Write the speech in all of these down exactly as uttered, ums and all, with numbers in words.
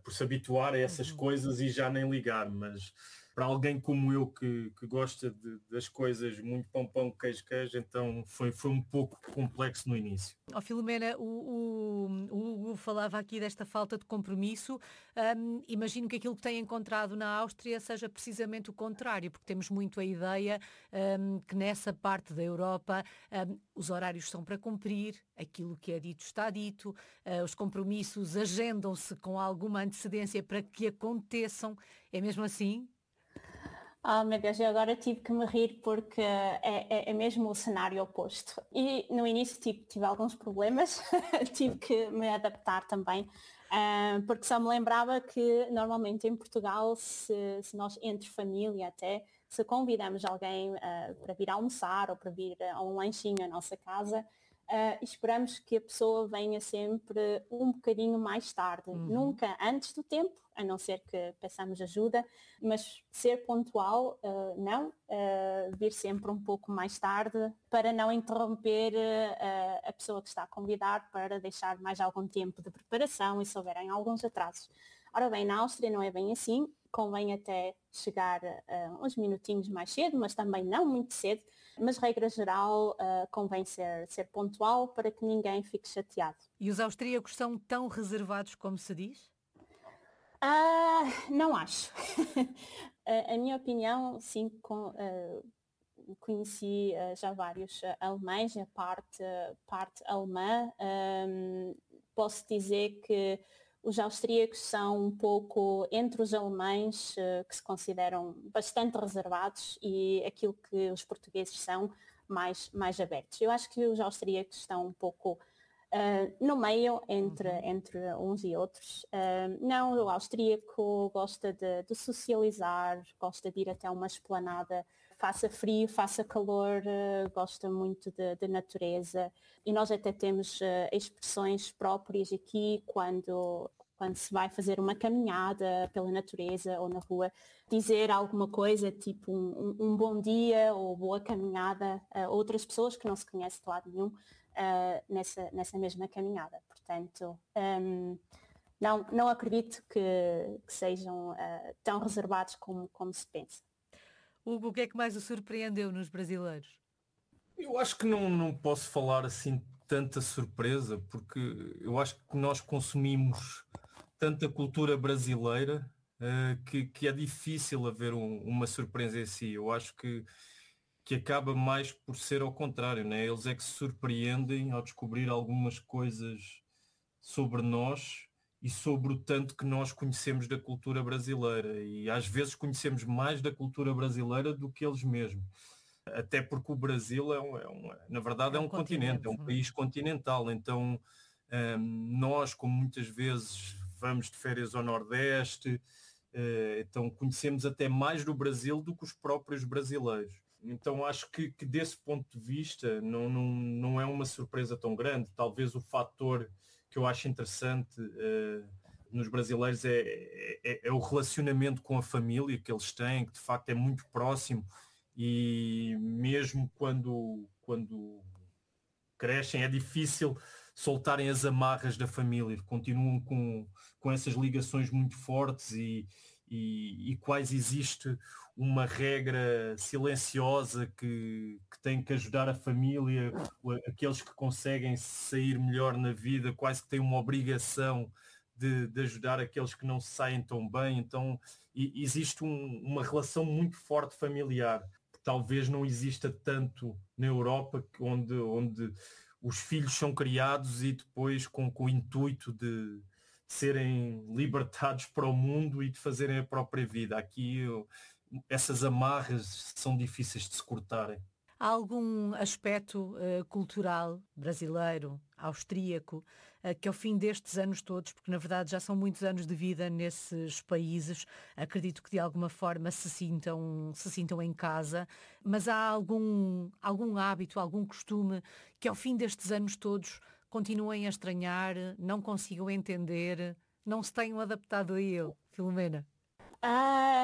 por se habituar a essas uhum. coisas e já nem ligar, mas para alguém como eu que, que gosta de, das coisas muito pão, pão, queijo, queijo, então foi, foi um pouco complexo no início. Oh, Filomena, o, o, o Hugo falava aqui desta falta de compromisso. Um, imagino que aquilo que tem encontrado na Áustria seja precisamente o contrário, porque temos muito a ideia um, que nessa parte da Europa um, os horários são para cumprir, aquilo que é dito está dito, uh, os compromissos agendam-se com alguma antecedência para que aconteçam. É mesmo assim? Ah, meu Deus, eu agora tive que me rir porque é, é, é mesmo o cenário oposto. E no início tive, tive alguns problemas, tive que me adaptar também, uh, porque só me lembrava que normalmente em Portugal, se, se nós entre família até, se convidamos alguém uh, para vir almoçar ou para vir a um lanchinho à nossa casa, Uh, esperamos que a pessoa venha sempre um bocadinho mais tarde, uhum. nunca antes do tempo, a não ser que peçamos ajuda, mas ser pontual, uh, não, uh, vir sempre um pouco mais tarde para não interromper uh, a pessoa que está a convidar, para deixar mais algum tempo de preparação e se houverem alguns atrasos. Ora bem, na Áustria não é bem assim, convém até chegar uh, uns minutinhos mais cedo, mas também não muito cedo, mas regra geral uh, convém ser, ser pontual para que ninguém fique chateado. E os austríacos são tão reservados como se diz? Uh, não acho. a, a minha opinião, sim, com, uh, conheci uh, já vários uh, alemães, a parte, uh, parte alemã, um, posso dizer que os austríacos são um pouco entre os alemães uh, que se consideram bastante reservados e aquilo que os portugueses são mais, mais abertos. Eu acho que os austríacos estão um pouco uh, no meio entre, uhum. entre uns e outros. Uh, não, o austríaco gosta de, de socializar, gosta de ir até uma esplanada, faça frio, faça calor, uh, gosta muito de, de natureza. E nós até temos uh, expressões próprias aqui quando, quando se vai fazer uma caminhada pela natureza ou na rua, dizer alguma coisa tipo um, um bom dia ou boa caminhada a outras pessoas que não se conhecem de lado nenhum uh, nessa, nessa mesma caminhada. Portanto, um, não, não acredito que, que sejam uh, tão reservados como, como se pensa. Hugo, o que é que mais o surpreendeu nos brasileiros? Eu acho que não, não posso falar assim tanta surpresa, porque eu acho que nós consumimos tanta cultura brasileira uh, que, que é difícil haver um, uma surpresa em si. Eu acho que, que acaba mais por ser ao contrário, né? Eles é que se surpreendem ao descobrir algumas coisas sobre nós e sobre o tanto que nós conhecemos da cultura brasileira. E às vezes conhecemos mais da cultura brasileira do que eles mesmos. Até porque o Brasil é, um, é um, na verdade é um, é um continente, continente, é um país continental, então um, nós, como muitas vezes vamos de férias ao Nordeste, uh, então conhecemos até mais do Brasil do que os próprios brasileiros. Então acho que, que desse ponto de vista não, não, não é uma surpresa tão grande. Talvez o fator que eu acho interessante uh, nos brasileiros é, é, é o relacionamento com a família que eles têm, que de facto é muito próximo. E mesmo quando, quando crescem é difícil soltarem as amarras da família, continuam com, com essas ligações muito fortes e, e, e quase existe uma regra silenciosa que, que tem que ajudar a família, aqueles que conseguem sair melhor na vida, quase que têm uma obrigação de, de ajudar aqueles que não se saem tão bem, então e, existe um, uma relação muito forte familiar. Talvez não exista tanto na Europa, onde, onde os filhos são criados e depois com, com o intuito de serem libertados para o mundo e de fazerem a própria vida. Aqui essas amarras são difíceis de se cortarem. Há algum aspecto uh, cultural brasileiro, austríaco, uh, que ao fim destes anos todos, porque na verdade já são muitos anos de vida nesses países, acredito que de alguma forma se sintam, se sintam em casa, mas há algum, algum hábito, algum costume que ao fim destes anos todos continuem a estranhar, não consigam entender, não se tenham adaptado a ele? Filomena? Uh,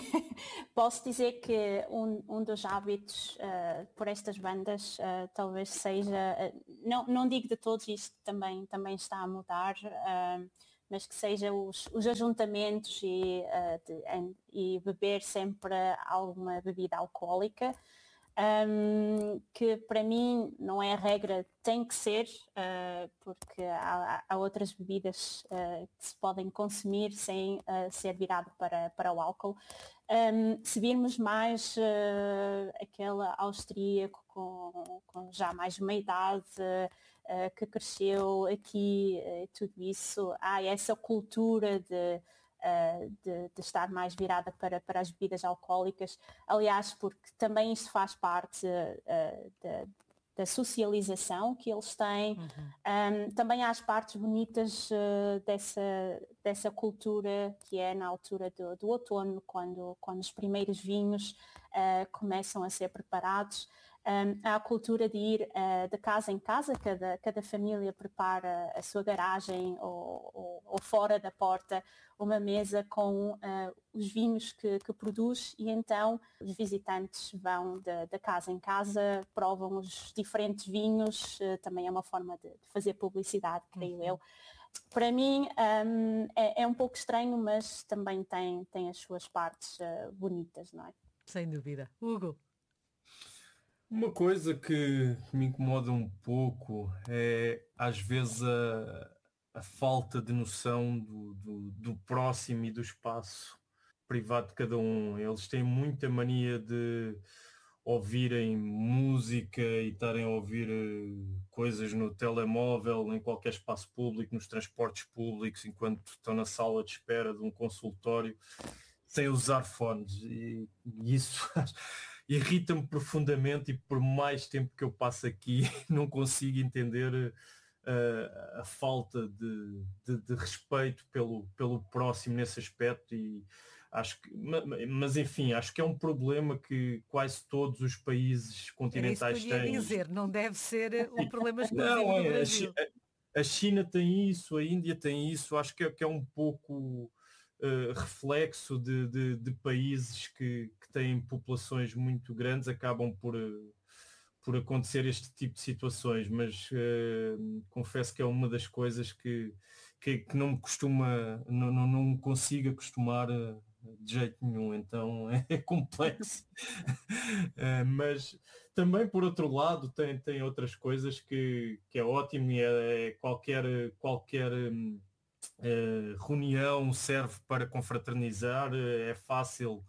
posso dizer que um, um dos hábitos uh, por estas bandas uh, talvez seja, uh, não, não digo de todos, isto também, também está a mudar, uh, mas que seja os, os ajuntamentos e, uh, de, em, e beber sempre alguma bebida alcoólica, um, que para mim não é a regra, tem que ser, uh, porque há, há outras bebidas uh, que se podem consumir sem uh, ser virado para, para o álcool. Um, se virmos mais uh, aquele austríaco com, com já mais uma idade, uh, que cresceu aqui, uh, tudo isso, há essa cultura de, uh, de, de estar mais virada para, para as bebidas alcoólicas, aliás, porque também isto faz parte uh, de, da socialização que eles têm. Uhum. Um, também há as partes bonitas uh, dessa, dessa cultura, que é na altura do, do outono, quando, quando os primeiros vinhos uh, começam a ser preparados. Um, há a cultura de ir uh, de casa em casa, cada, cada família prepara a sua garagem ou, ou, ou fora da porta uma mesa com uh, os vinhos que, que produz, e então os visitantes vão da casa em casa, provam os diferentes vinhos, uh, também é uma forma de, de fazer publicidade, creio uhum. eu. Para mim um, é, é um pouco estranho, mas também tem, tem as suas partes uh, bonitas, não é? Sem dúvida. Hugo? Uma coisa que me incomoda um pouco é, às vezes, a, a falta de noção do, do, do próximo e do espaço privado de cada um. Eles têm muita mania de ouvirem música e estarem a ouvir coisas no telemóvel, em qualquer espaço público, nos transportes públicos, enquanto estão na sala de espera de um consultório, sem usar fones. E, e isso irrita-me profundamente, e por mais tempo que eu passo aqui não consigo entender uh, a falta de, de, de respeito pelo, pelo próximo nesse aspecto. E acho que, mas enfim, acho que é um problema que quase todos os países continentais têm. Era isso que eu ia dizer, não deve ser um problema exclusivo não, é, do Brasil. A, a China tem isso, a Índia tem isso, acho que é, que é um pouco Uh, reflexo de, de, de países que, que têm populações muito grandes, acabam por, uh, por acontecer este tipo de situações, mas uh, confesso que é uma das coisas que, que, que não me costuma, não, não, não consigo acostumar uh, de jeito nenhum, então é, é complexo. uh, mas também, por outro lado, tem, tem outras coisas que, que é ótimo, e é, é qualquer, qualquer um, Uh, reunião serve para confraternizar, uh, é fácil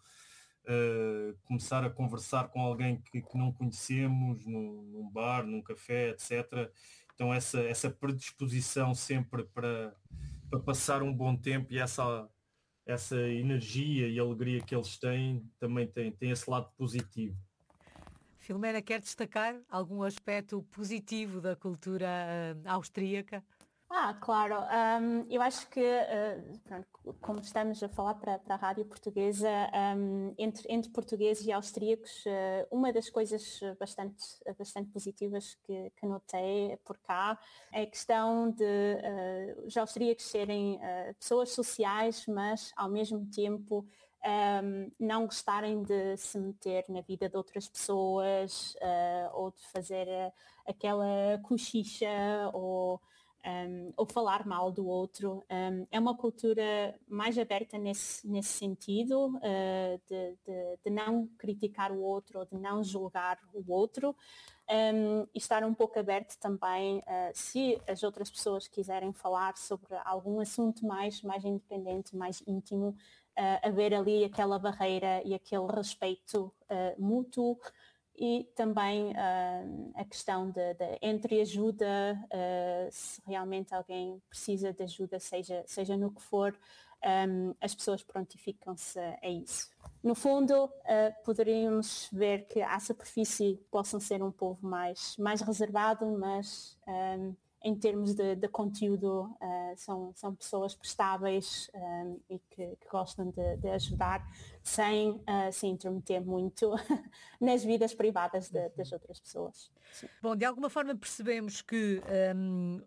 uh, começar a conversar com alguém que, que não conhecemos num, num bar, num café, etcétera. Então essa, essa predisposição sempre para, para passar um bom tempo, e essa, essa energia e alegria que eles têm também tem, tem esse lado positivo. Filomena, quer destacar algum aspecto positivo da cultura uh, austríaca? Ah, claro. Um, eu acho que, uh, pronto, como estamos a falar para, para a rádio portuguesa, um, entre, entre portugueses e austríacos, uh, uma das coisas bastante, bastante positivas que, que notei por cá é a questão de uh, os austríacos serem uh, pessoas sociais, mas ao mesmo tempo um, não gostarem de se meter na vida de outras pessoas, uh, ou de fazer uh, aquela cochicha ou Um, ou falar mal do outro. Um, é uma cultura mais aberta nesse, nesse sentido, uh, de, de, de não criticar o outro ou de não julgar o outro, um, e estar um pouco aberto também, uh, se as outras pessoas quiserem falar sobre algum assunto mais, mais independente, mais íntimo, uh, haver ali aquela barreira e aquele respeito uh, mútuo. E também uh, a questão de, de entreajuda, uh, se realmente alguém precisa de ajuda, seja, seja no que for, um, as pessoas prontificam-se a isso. No fundo, uh, poderíamos ver que à superfície possam ser um povo mais, mais reservado, mas um, em termos de, de conteúdo uh, são, são pessoas prestáveis um, e que, que gostam de, de ajudar sem uh, se intrometer muito nas vidas privadas de, das outras pessoas. Sim. Bom, de alguma forma percebemos que um,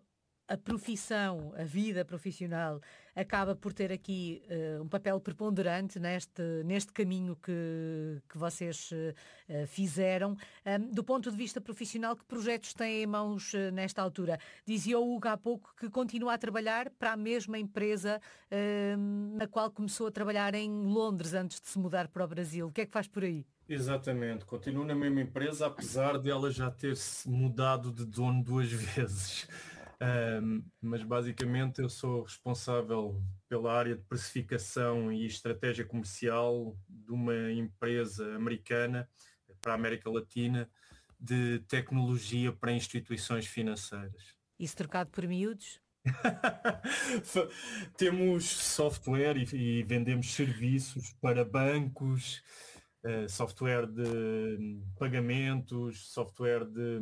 a profissão, a vida profissional, acaba por ter aqui uh, um papel preponderante neste, neste caminho que, que vocês uh, fizeram. Um, do ponto de vista profissional, que projetos têm em mãos uh, nesta altura? Dizia o Hugo há pouco que continua a trabalhar para a mesma empresa uh, na qual começou a trabalhar em Londres antes de se mudar para o Brasil. O que é que faz por aí? Exatamente, continuo na mesma empresa, apesar de ela já ter-se mudado de dono duas vezes. Um, mas basicamente eu sou responsável pela área de precificação e estratégia comercial de uma empresa americana para a América Latina de tecnologia para instituições financeiras. Isso trocado por miúdos? Temos software e, e vendemos serviços para bancos, uh, software de pagamentos, software de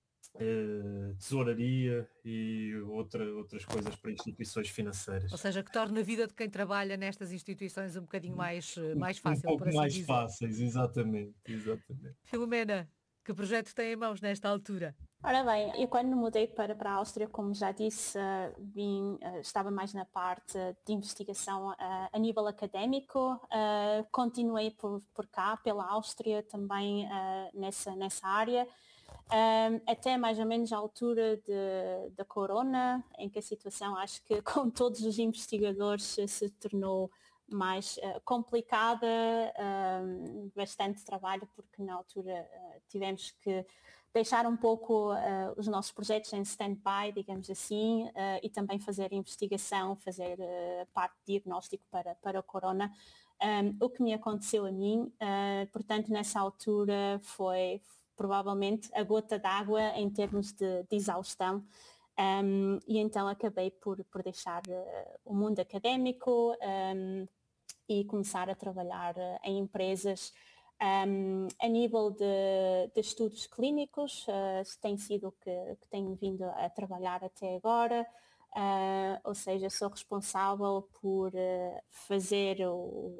uh, tesouraria e outra, outras coisas para instituições financeiras. Ou seja, que torna a vida de quem trabalha nestas instituições um bocadinho mais, mais fácil, um pouco por assim mais dizer. fáceis, exatamente, exatamente. Filomena, que projeto tem em mãos nesta altura? Ora bem, eu quando me mudei para, para a Áustria, como já disse, uh, vim, uh, estava mais na parte de investigação uh, a nível académico. Uh, continuei por, por cá, pela Áustria, também uh, nessa, nessa área, um, até mais ou menos a altura de, da corona, em que a situação, acho que com todos os investigadores, se tornou mais uh, complicada, uh, bastante trabalho, porque na altura uh, tivemos que deixar um pouco uh, os nossos projetos em stand-by, digamos assim, uh, e também fazer investigação, fazer uh, parte de diagnóstico para, para o corona. Um, o que me aconteceu a mim, uh, portanto, nessa altura foi provavelmente a gota d'água em termos de, de exaustão. Um, e então acabei por, por deixar uh, o mundo académico um, e começar a trabalhar uh, em empresas um, a nível de, de estudos clínicos. Uh, tem sido o que, que tenho vindo a trabalhar até agora, uh, ou seja, sou responsável por uh, fazer, o,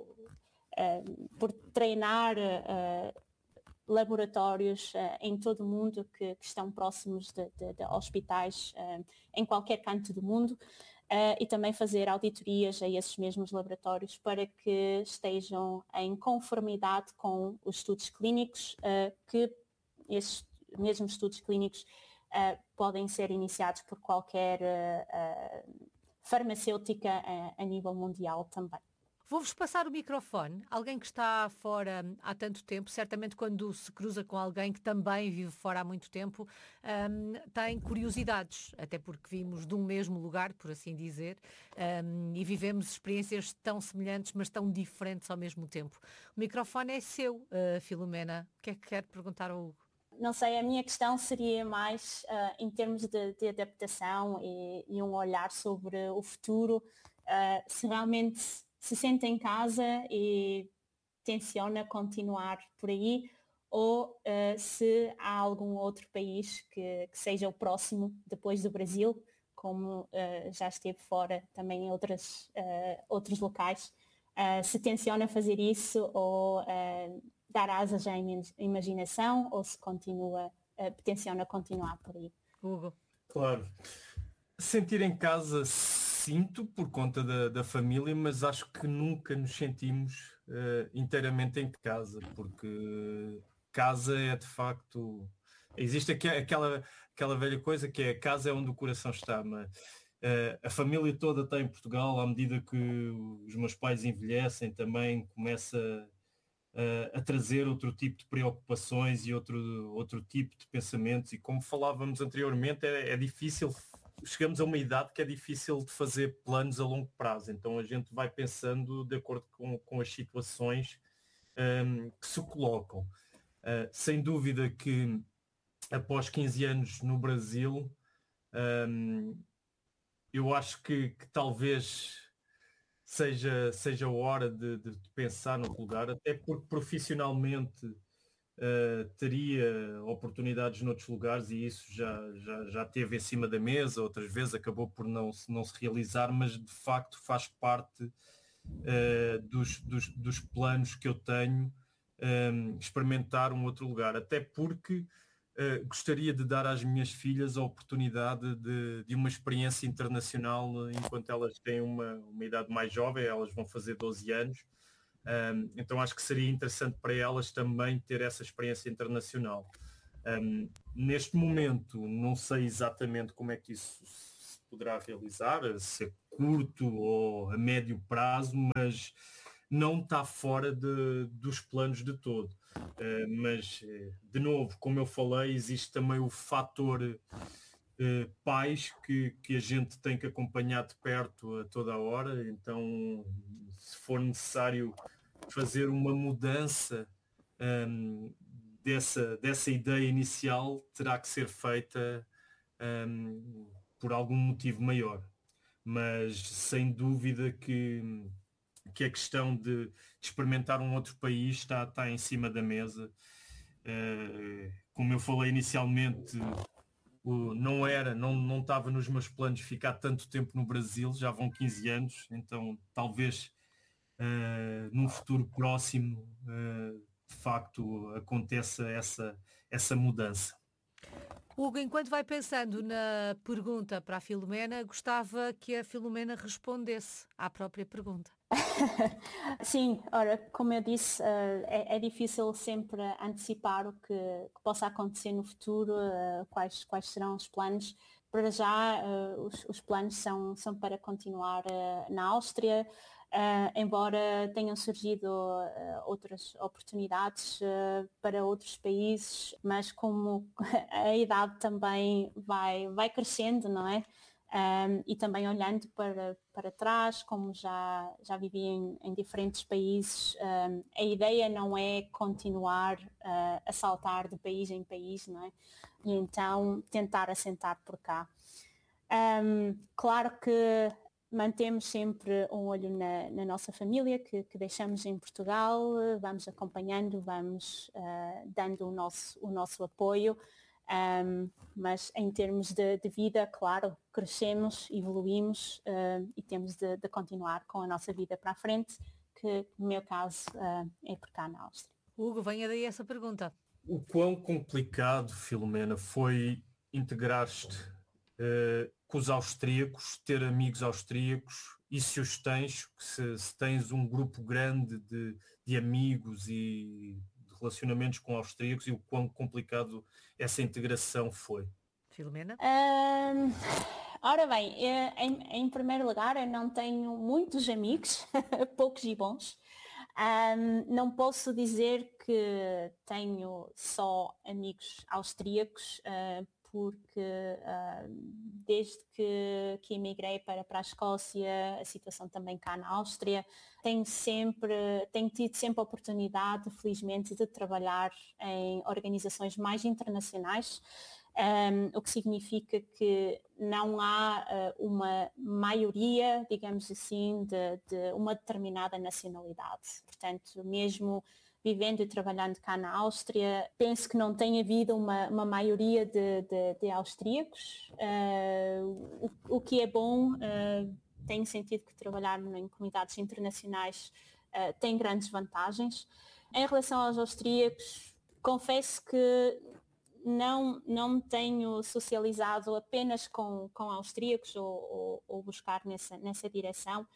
uh, por treinar uh, laboratórios uh, em todo o mundo que, que estão próximos de, de, de hospitais uh, em qualquer canto do mundo, uh, e também fazer auditorias a esses mesmos laboratórios para que estejam em conformidade com os estudos clínicos, uh, que esses mesmos estudos clínicos uh, podem ser iniciados por qualquer uh, uh, farmacêutica uh, a nível mundial também. Vou-vos passar o microfone. Alguém que está fora há tanto tempo, certamente quando se cruza com alguém que também vive fora há muito tempo, um, tem curiosidades, até porque vimos de um mesmo lugar, por assim dizer, um, e vivemos experiências tão semelhantes, mas tão diferentes ao mesmo tempo. O microfone é seu, uh, Filomena. O que é que quer perguntar ao Hugo? Não sei, a minha questão seria mais uh, em termos de, de adaptação e, e um olhar sobre o futuro, uh, se realmente se sente em casa e tenciona continuar por aí, ou uh, se há algum outro país que, que seja o próximo depois do Brasil, como uh, já esteve fora também em outras, uh, outros locais, uh, se tenciona fazer isso ou uh, dar asas à imaginação, ou se continua, uh, tenciona continuar por aí. Hugo. Claro. Sentir em casa sinto por conta da, da família, mas acho que nunca nos sentimos uh, inteiramente em casa, porque casa é de facto... Existe aqu aquela, aquela velha coisa que é a casa é onde o coração está, mas uh, a família toda está em Portugal. À medida que os meus pais envelhecem também começa uh, a trazer outro tipo de preocupações e outro, outro tipo de pensamentos, e como falávamos anteriormente, é, é difícil... Chegamos a uma idade que é difícil de fazer planos a longo prazo, então a gente vai pensando de acordo com, com as situações um, que se colocam. Uh, sem dúvida que após quinze anos no Brasil, um, eu acho que, que talvez seja, seja a hora de, de pensar no lugar, até porque profissionalmente Uh, teria oportunidades noutros lugares, e isso já, já, já teve em cima da mesa, outras vezes acabou por não, não se realizar, mas de facto faz parte uh, dos, dos, dos planos que eu tenho, um, experimentar um outro lugar, até porque uh, gostaria de dar às minhas filhas a oportunidade de, de uma experiência internacional enquanto elas têm uma, uma idade mais jovem, elas vão fazer doze anos. Um, então acho que seria interessante para elas também ter essa experiência internacional. Um, neste momento não sei exatamente como é que isso se poderá realizar, se é curto ou a médio prazo, mas não está fora de, dos planos de todo. Uh, mas, de novo, como eu falei, existe também o fator uh, pais que, que a gente tem que acompanhar de perto a toda a hora. Então, se for necessário fazer uma mudança um, dessa, dessa ideia inicial, terá que ser feita um, por algum motivo maior. Mas sem dúvida que, que a questão de, de experimentar um outro país está, está em cima da mesa. Uh, como eu falei inicialmente, uh, não era, não, não estava nos meus planos ficar tanto tempo no Brasil, já vão quinze anos, então talvez Uh, num futuro próximo uh, de facto aconteça essa, essa mudança. Hugo, enquanto vai pensando na pergunta para a Filomena, gostava que a Filomena respondesse à própria pergunta. Sim, ora, como eu disse, uh, é, é difícil sempre antecipar o que, que possa acontecer no futuro, uh, quais, quais serão os planos. Para já, uh, os, os planos são, são para continuar uh, na Áustria. Uh, embora tenham surgido uh, outras oportunidades uh, para outros países, mas como a idade também vai, vai crescendo, não é? Um, e também olhando para, para trás, como já, já vivi em, em diferentes países, um, a ideia não é continuar uh, a saltar de país em país, não é? E então tentar assentar por cá. Um, claro que mantemos sempre um olho na, na nossa família, que, que deixamos em Portugal, vamos acompanhando, vamos uh, dando o nosso, o nosso apoio, um, mas em termos de, de vida, claro, crescemos, evoluímos uh, e temos de, de continuar com a nossa vida para a frente, que no meu caso uh, é por cá na Áustria. Hugo, venha daí essa pergunta. O quão complicado, Filomena, foi integrar-te uh, com os austríacos, ter amigos austríacos, e se os tens, se, se tens um grupo grande de, de amigos e de relacionamentos com austríacos, e o quão complicado essa integração foi? Filomena? Um, ora bem, em, em primeiro lugar, eu não tenho muitos amigos, poucos e bons. Um, não posso dizer que tenho só amigos austríacos, uh, porque uh, desde que, que emigrei para, para a Escócia, a situação também cá na Áustria, tenho sempre, tenho tido sempre a oportunidade, felizmente, de trabalhar em organizações mais internacionais. Um, o que significa que não há uh, uma maioria, digamos assim, de, de uma determinada nacionalidade. Portanto, mesmo vivendo e trabalhando cá na Áustria, penso que não tem havido uma, uma maioria de, de, de austríacos, uh, o, o que é bom. Uh, tenho sentido que trabalhar em comunidades internacionais uh, tem grandes vantagens. Em relação aos austríacos, confesso que Não, não me tenho socializado apenas com, com austríacos ou, ou, ou buscar nessa, nessa direção.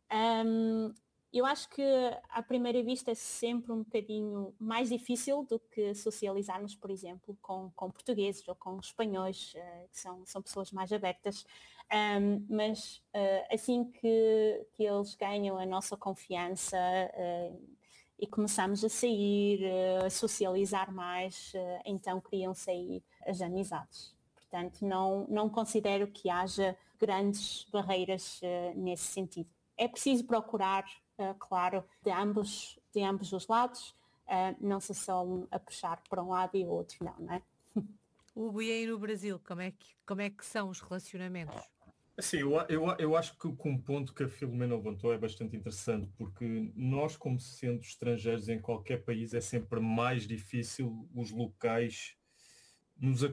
Um, eu acho que à primeira vista é sempre um bocadinho mais difícil do que socializarmos, por exemplo, com, com portugueses ou com espanhóis, uh, que são, são pessoas mais abertas. Um, mas uh, assim que, que eles ganham a nossa confiança, uh, e começamos a sair, a socializar mais, então criam-se aí as amizades. Portanto, não, não considero que haja grandes barreiras uh, nesse sentido. É preciso procurar, uh, claro, de ambos, de ambos os lados, uh, não se só um a puxar para um lado e o outro não, não é? Hugo, e aí no Brasil, como é que, como é que são os relacionamentos? Assim, eu, eu, eu acho que um ponto que a Filomena levantou é bastante interessante, porque nós, como sendo estrangeiros em qualquer país, é sempre mais difícil os locais nos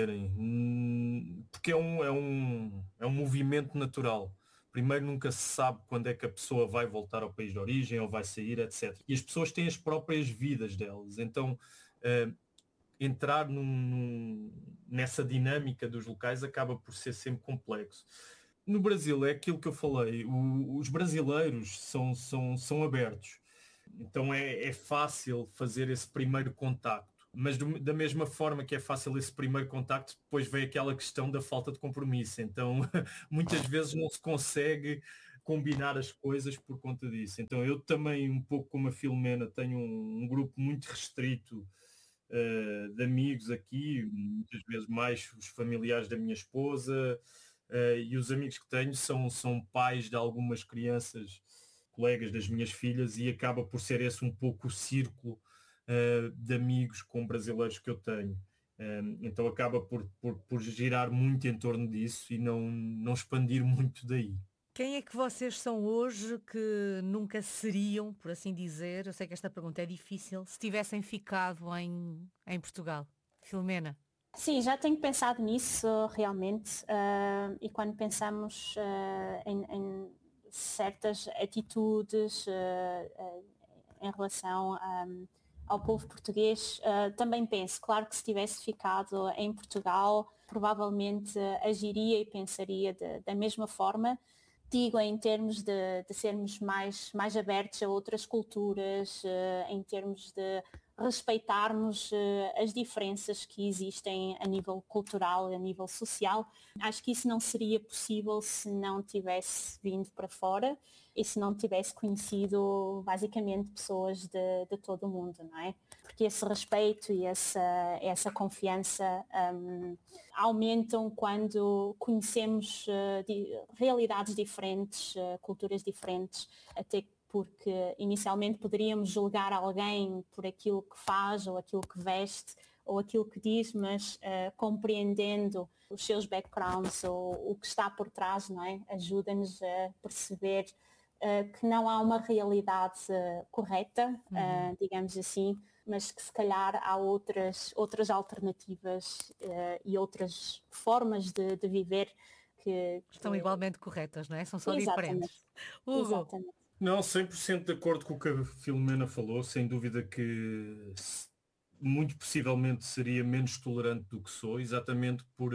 acolherem, porque é um, é um, é um movimento natural. Primeiro, nunca se sabe quando é que a pessoa vai voltar ao país de origem ou vai sair, etcétera. E as pessoas têm as próprias vidas delas, então uh, entrar num, num, nessa dinâmica dos locais acaba por ser sempre complexo. No Brasil é aquilo que eu falei, o, os brasileiros são, são, são abertos, então é, é fácil fazer esse primeiro contacto. Mas do, da mesma forma que é fácil esse primeiro contacto, depois vem aquela questão da falta de compromisso. Então muitas vezes não se consegue combinar as coisas por conta disso. Então eu também, um pouco como a Filomena, tenho um, um grupo muito restrito uh, de amigos aqui, muitas vezes mais os familiares da minha esposa, uh, e os amigos que tenho são, são pais de algumas crianças, colegas das minhas filhas, e acaba por ser esse um pouco o círculo uh, de amigos com brasileiros que eu tenho. Um, então acaba por, por, por girar muito em torno disso e não, não expandir muito daí. Quem é que vocês são hoje que nunca seriam, por assim dizer, eu sei que esta pergunta é difícil, se tivessem ficado em, em Portugal? Filomena? Sim, já tenho pensado nisso realmente, uh, e quando pensamos uh, em, em certas atitudes uh, uh, em relação um, ao povo português, uh, também penso, claro que se tivesse ficado em Portugal, provavelmente agiria e pensaria de, da mesma forma. Digo em termos de, de sermos mais, mais abertos a outras culturas, uh, em termos de respeitarmos uh, as diferenças que existem a nível cultural e a nível social. Acho que isso não seria possível se não tivesse vindo para fora e se não tivesse conhecido basicamente pessoas de, de todo o mundo, não é? Porque esse respeito e essa, essa confiança um, aumentam quando conhecemos uh, di- realidades diferentes, uh, culturas diferentes, até porque inicialmente poderíamos julgar alguém por aquilo que faz ou aquilo que veste ou aquilo que diz, mas uh, compreendendo os seus backgrounds ou o que está por trás, não é? Ajuda-nos a perceber uh, que não há uma realidade uh, correta, Uhum. uh, digamos assim, mas que se calhar há outras, outras alternativas uh, e outras formas de, de viver que, Estão que... igualmente corretas, não é? São só Exatamente, diferentes. Hugo? exatamente. Não, cem por cento de acordo com o que a Filomena falou, sem dúvida que muito possivelmente seria menos tolerante do que sou, exatamente por,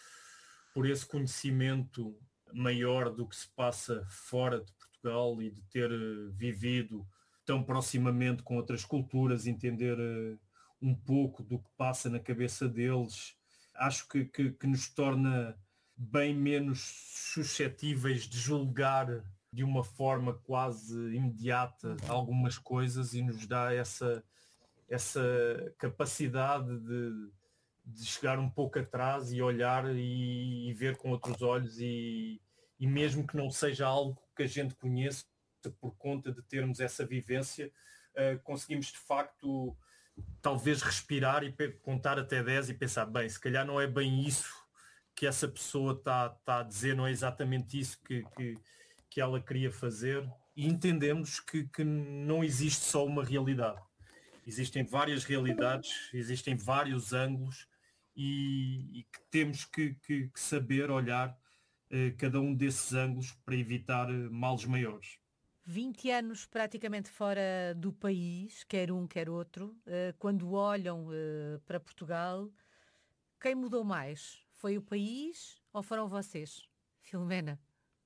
por esse conhecimento maior do que se passa fora de Portugal e de ter vivido tão proximamente com outras culturas, entender um pouco do que passa na cabeça deles. Acho que, que, que nos torna bem menos suscetíveis de julgar de uma forma quase imediata algumas coisas e nos dá essa, essa capacidade de, de chegar um pouco atrás e olhar e, e ver com outros olhos e, e mesmo que não seja algo que a gente conheça, por conta de termos essa vivência, uh, conseguimos de facto talvez respirar e contar até dez e pensar, bem, se calhar não é bem isso que essa pessoa está tá a dizer, não é exatamente isso que, que, que ela queria fazer, e entendemos que, que não existe só uma realidade. Existem várias realidades, existem vários ângulos e, e que temos que, que, que saber olhar eh, cada um desses ângulos para evitar eh, males maiores. vinte anos praticamente fora do país, quer um, quer outro. Uh, quando olham uh, para Portugal, quem mudou mais? Foi o país ou foram vocês? Filomena?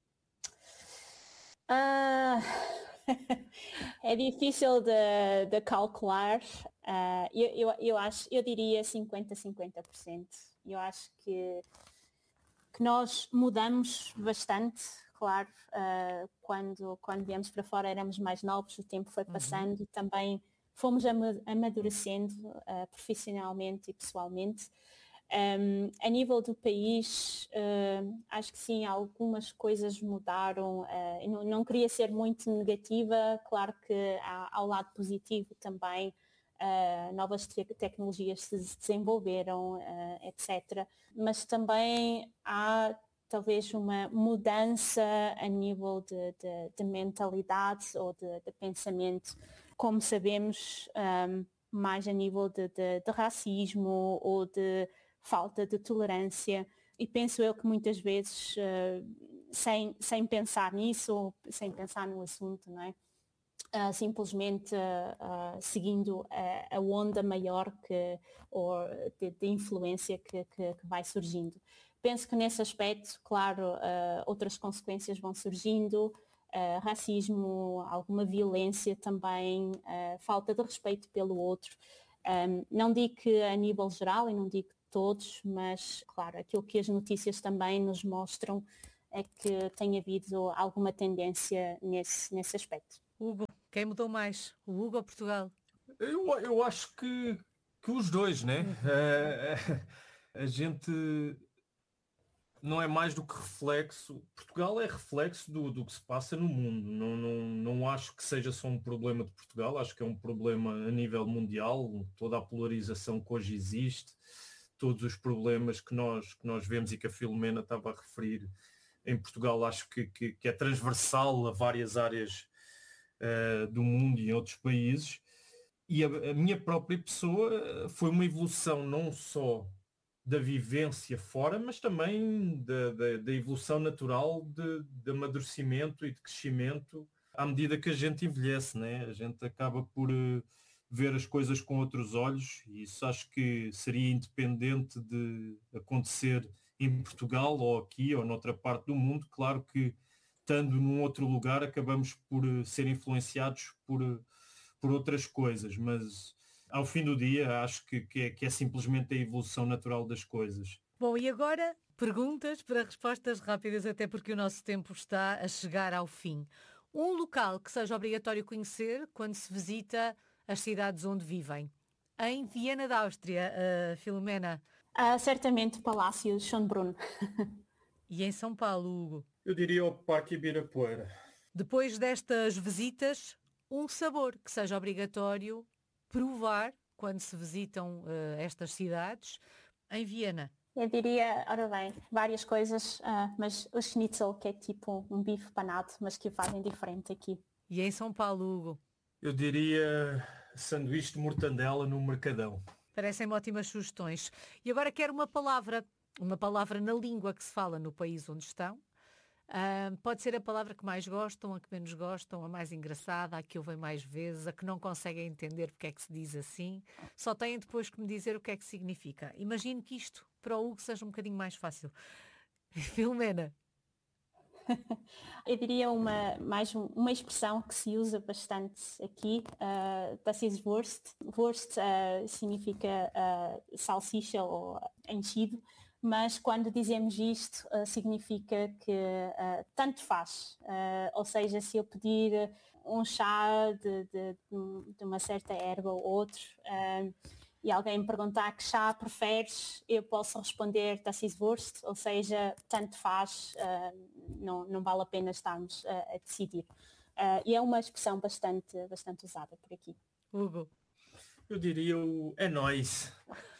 Ah, é difícil de, de calcular. Ah, eu, eu, eu acho, eu diria cinquenta a cinquenta por cento. Eu acho que, que nós mudamos bastante, claro. ah, quando, quando viemos para fora éramos mais novos, o tempo foi passando Uhum. e também fomos ama- amadurecendo ah, profissionalmente e pessoalmente. Um, a nível do país, uh, acho que sim, algumas coisas mudaram. Uh, não, não queria ser muito negativa, claro que há, há o lado positivo também. Uh, novas te- tecnologias se desenvolveram, uh, etcétera. Mas também há talvez uma mudança a nível de, de, de mentalidade ou de, de pensamento, como sabemos, um, mais a nível de, de, de racismo ou de falta de tolerância, e penso eu que muitas vezes, uh, sem, sem pensar nisso, ou sem pensar no assunto, não é? uh, simplesmente uh, uh, seguindo a, a onda maior que, ou de, de influência que, que, que vai surgindo. Penso que nesse aspecto, claro, uh, outras consequências vão surgindo, uh, racismo, alguma violência também, uh, falta de respeito pelo outro. Um, não digo que a nível geral, e não digo todos, mas, claro, aquilo que as notícias também nos mostram é que tem havido alguma tendência nesse, nesse aspecto. Hugo, quem mudou mais? O Hugo ou Portugal? Eu, eu acho que, que os dois, né? Uhum. Uh, a gente não é mais do que reflexo. Portugal é reflexo do, do que se passa no mundo. Não, não, não acho que seja só um problema de Portugal, acho que é um problema a nível mundial, toda a polarização que hoje existe, todos os problemas que nós, que nós vemos e que a Filomena estava a referir em Portugal, acho que, que, que é transversal a várias áreas uh, do mundo e em outros países. E a, a minha própria pessoa foi uma evolução não só da vivência fora, mas também da, da, da evolução natural de, de amadurecimento e de crescimento à medida que a gente envelhece, né? A gente acaba por uh, ver as coisas com outros olhos, e isso acho que seria independente de acontecer em Portugal ou aqui ou noutra parte do mundo. Claro que estando num outro lugar acabamos por uh, ser influenciados por, uh, por outras coisas, mas ao fim do dia, acho que, que, é, que é simplesmente a evolução natural das coisas. Bom, e agora perguntas para respostas rápidas, até porque o nosso tempo está a chegar ao fim. Um local que seja obrigatório conhecer quando se visita as cidades onde vivem. Em Viena da Áustria, uh, Filomena? Uh, certamente o Palácio de Schönbrunn. E em São Paulo, Hugo? Eu diria o Parque Ibirapuera. Depois destas visitas, um sabor que seja obrigatório provar quando se visitam uh, estas cidades. Em Viena? Eu diria, ora bem, várias coisas, uh, mas o schnitzel, que é tipo um bife panado, mas que o fazem diferente aqui. E em São Paulo, Hugo? Eu diria sanduíche de mortandela no Mercadão. Parecem-me ótimas sugestões. E agora quero uma palavra, uma palavra na língua que se fala no país onde estão. Uh, pode ser a palavra que mais gostam, a que menos gostam, a mais engraçada, a que ouvem mais vezes, a que não conseguem entender porque é que se diz assim. Só têm depois que me dizer o que é que significa. Imagino que isto para o Hugo seja um bocadinho mais fácil. Filomena? Eu diria uma, mais um, uma expressão que se usa bastante aqui, uh, das ist Wurst. Wurst uh, significa uh, salsicha ou enchido. Mas quando dizemos isto, uh, significa que uh, tanto faz. Uh, ou seja, se eu pedir um chá de, de, de uma certa erva ou outro, uh, e alguém me perguntar que chá preferes, eu posso responder das ist Wurst, ou seja, tanto faz, uh, não, não vale a pena estarmos uh, a decidir. Uh, e é uma expressão bastante, bastante usada por aqui. Hugo? Eu diria o é nóis.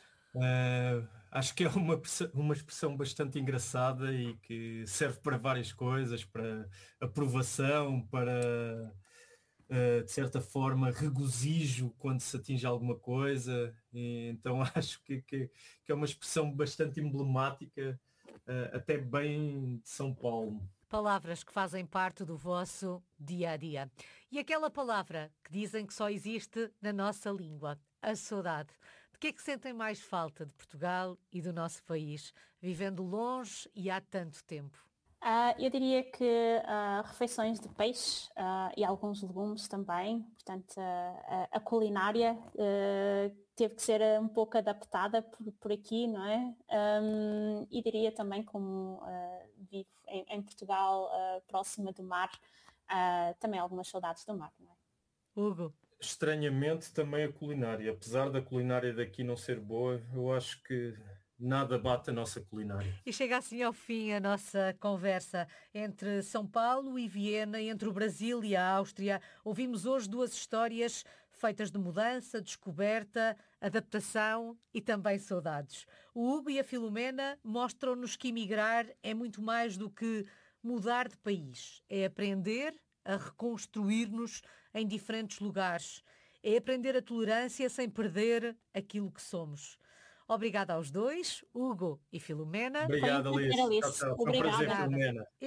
Uh, acho que é uma, uma expressão bastante engraçada e que serve para várias coisas, para aprovação, para, uh, de certa forma, regozijo quando se atinge alguma coisa. E, então acho que, que, que é uma expressão bastante emblemática, uh, até bem de São Paulo. Palavras que fazem parte do vosso dia a dia. E aquela palavra que dizem que só existe na nossa língua, a saudade. De que é que sentem mais falta de Portugal e do nosso país, vivendo longe e há tanto tempo? Uh, eu diria que uh, refeições de peixe uh, e alguns legumes também. Portanto, uh, a culinária uh, teve que ser um pouco adaptada por, por aqui, não é? Um, e diria também, como uh, vivo em, em Portugal, uh, próxima do mar, uh, também algumas saudades do mar, não é? Hugo? Estranhamente também a culinária. Apesar da culinária daqui não ser boa, eu acho que nada bate a nossa culinária. E chega assim ao fim a nossa conversa entre São Paulo e Viena, entre o Brasil e a Áustria. Ouvimos hoje duas histórias feitas de mudança, descoberta, adaptação e também saudades. O Hugo e a Filomena mostram-nos que emigrar é muito mais do que mudar de país. É aprender a reconstruir-nos em diferentes lugares. É aprender a tolerância sem perder aquilo que somos. Obrigada aos dois, Hugo e Filomena. Obrigado, Alice. Alice. Tchau, tchau. Foi um prazer, Obrigada. Filomena. Eu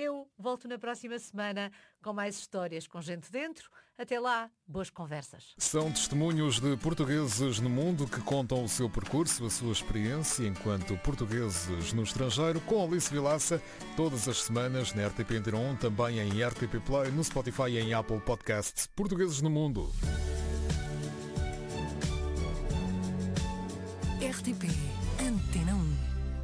Volto na próxima semana com mais histórias com gente dentro. Até lá, boas conversas. São testemunhos de portugueses no mundo que contam o seu percurso, a sua experiência enquanto portugueses no estrangeiro, com Alice Vilaça, todas as semanas na R T P Antena um, também em R T P Play, no Spotify e em Apple Podcasts. Portugueses no mundo. R T P